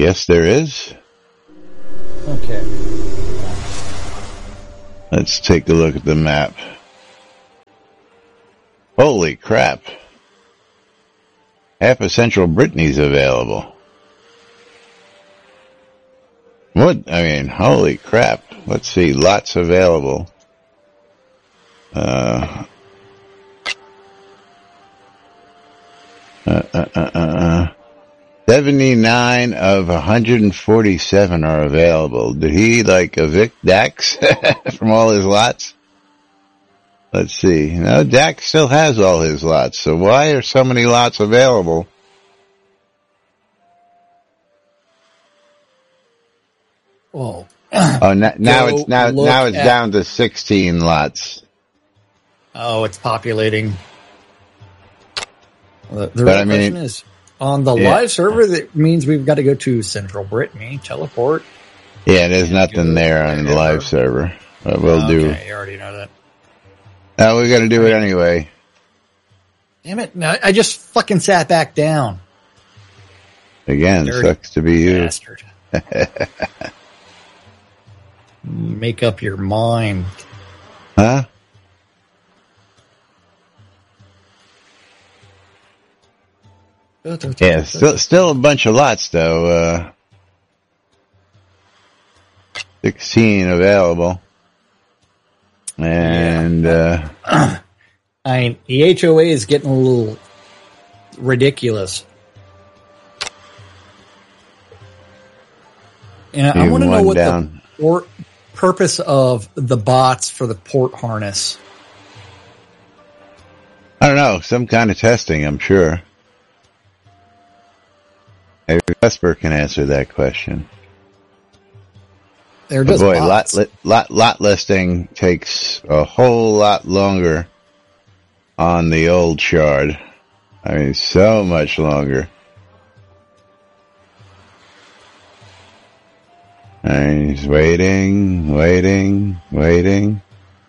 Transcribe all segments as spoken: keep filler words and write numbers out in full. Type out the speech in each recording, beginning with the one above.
Yes, there is. Okay. Let's take a look at the map. Holy crap. Half of Central Brittany's available. What? I mean, holy crap. Let's see. Lots available. Uh, uh, uh, uh, uh, seventy-nine of one hundred forty-seven are available. Did he, like, evict Dax from all his lots? Let's see. No, Dax still has all his lots. So why are so many lots available? Well, oh, now, now it's now now it's at, down to sixteen lots. Oh, it's populating. The, the but real I mean, question is, on the yeah. live server, that means we've got to go to Central Brittany, teleport. Yeah, there's nothing there on the live server. But we'll okay, do. Okay, you already know that. No, we're going to do it anyway. Damn it. No, I just fucking sat back down. Again, Dirty sucks to be you. Bastard. Make up your mind. Huh? Yeah, still, still a bunch of lots, though. Uh, sixteen available. And, yeah. uh... I mean, the H O A is getting a little ridiculous. And I want to know what down. the port purpose of the bots for the port harness. I don't know. Some kind of testing, I'm sure. Maybe Vesper can answer that question. They're just boy, bots. lot, lot, lot listing takes a whole lot longer on the old shard. I mean, so much longer. And he's waiting, waiting, waiting.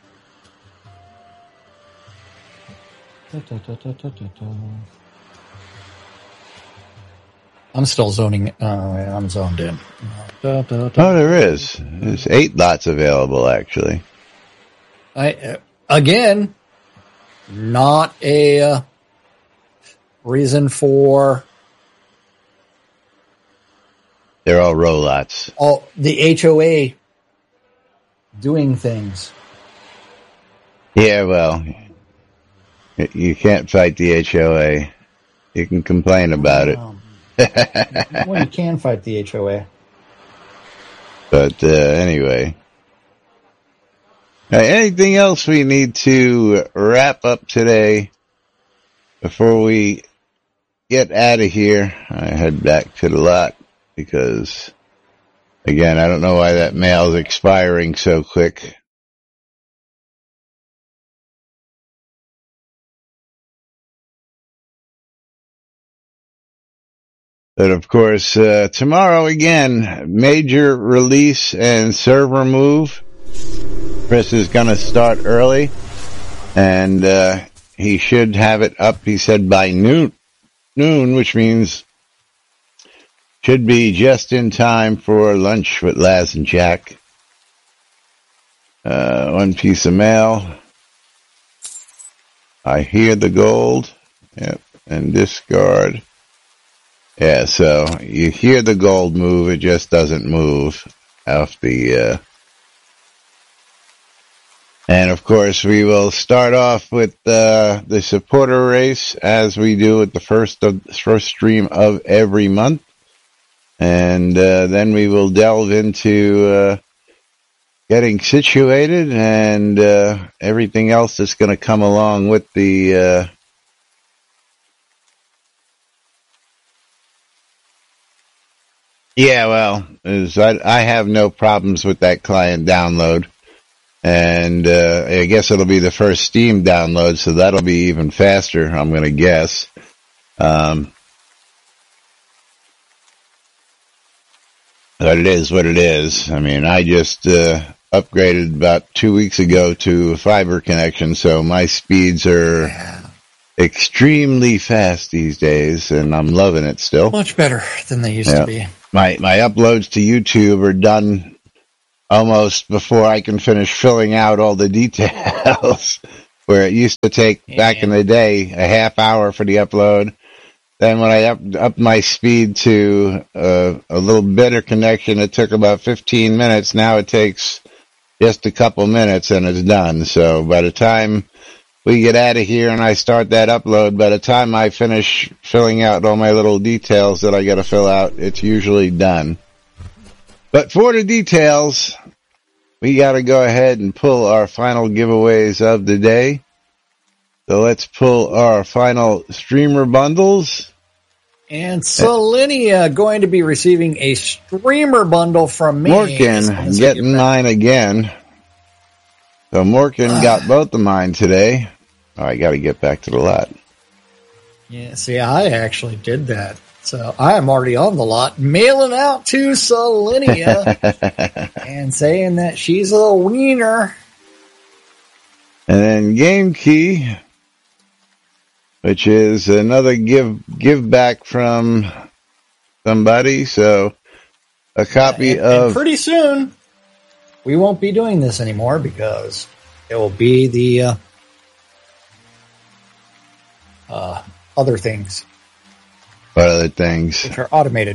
I'm still zoning. Oh, I'm zoned in. Oh, there is. There's eight lots available, actually. I uh, again, not a uh, reason for. They're all row lots. All the H O A doing things. Yeah, well, you can't fight the H O A. You can complain about it. Um, well, you can fight the H O A. But uh, anyway. Uh, anything else we need to wrap up today before we get out of here? I head back to the lot because, again, I don't know why that mail is expiring so quick. But of course, uh, tomorrow again, major release and server move. Chris is going to start early, and uh, he should have it up, he said, by noon, noon, which means should be just in time for lunch with Laz and Jack. Uh, one piece of mail. I hear the gold. Yep, and discard. Yeah, so you hear the gold move, it just doesn't move off the, uh, and of course we will start off with, uh, the supporter race as we do at the first of, first stream of every month. And, uh, then we will delve into, uh, getting situated and, uh, everything else that's going to come along with the, uh, Yeah, well, is I, I have no problems with that client download, and uh, I guess it'll be the first Steam download, so that'll be even faster, I'm going to guess. Um, but it is what it is. I mean, I just uh, upgraded about two weeks ago to a fiber connection, so my speeds are Yeah. extremely fast these days, and I'm loving it still. Much better than they used Yeah. to be. my my uploads to YouTube are done almost before I can finish filling out all the details. Where it used to take yeah. back in the day a half hour for the upload. Then when I up up my speed to uh, a little better connection, it took about fifteen minutes. Now it takes just a couple minutes and it's done. So by the time we get out of here and I start that upload, by the time I finish filling out all my little details that I got to fill out, it's usually done. But for the details, we got to go ahead and pull our final giveaways of the day. So let's pull our final streamer bundles. And Selenia going to be receiving a streamer bundle from me. Morgan getting mine again. So Morgan uh, got both of mine today. Oh, I got to get back to the lot. Yeah, see, I actually did that. So I am already on the lot, mailing out to Selenia and saying that she's a wiener. And then Game Key, which is another give give back from somebody. So a copy and, of... And pretty soon, we won't be doing this anymore because it will be the uh, uh, other things. What other things? Which are automated.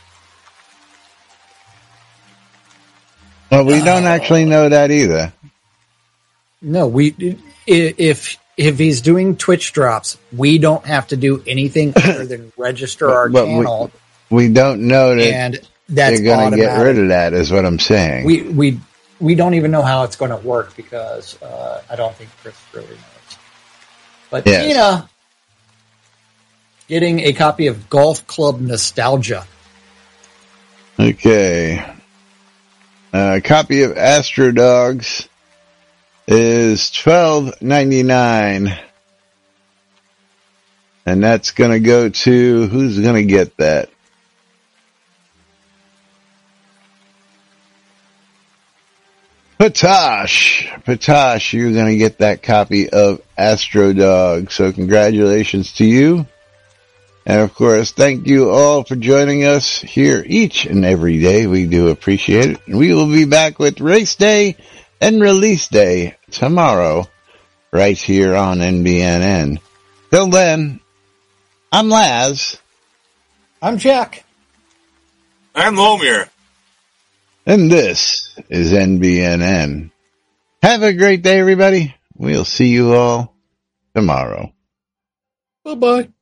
Well, we don't uh, actually know that either. No, we if if he's doing Twitch drops, we don't have to do anything other than register our but channel. We, we don't know that and that's they're going to get rid of that, is what I'm saying. We we we don't even know how it's going to work because uh, I don't think Chris really knows. But yes. Tina getting a copy of Golf Club Nostalgia. Okay. A copy of Astro Dogs is twelve ninety-nine. And that's going to go to, who's going to get that? Patosh. Patosh, you're going to get that copy of Astro Dog. So congratulations to you. And of course, thank you all for joining us here each and every day. We do appreciate it. And we will be back with Race Day and Release Day tomorrow, right here on N B N N. Till then, I'm Laz. I'm Jack. I'm Lomir. And this is N B N N. Have a great day, everybody. We'll see you all tomorrow. Bye-bye.